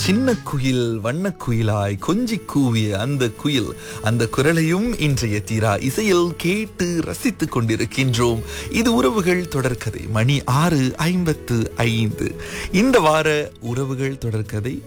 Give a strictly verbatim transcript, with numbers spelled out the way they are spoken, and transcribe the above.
சின்ன குயில் வண்ண குயிலாய் கொஞ்சி கூவிய அந்த குயில், அந்த குரலையும் இன்றைய தீரா இசையில் கேட்டு ரசித்துக் கொண்டிருக்கின்றோம். இது உறவுகள் தொடர்கதை. மணி ஆறு ஐம்பத்து ஐந்து. இந்த வார உறவுகள் தொடர்கதை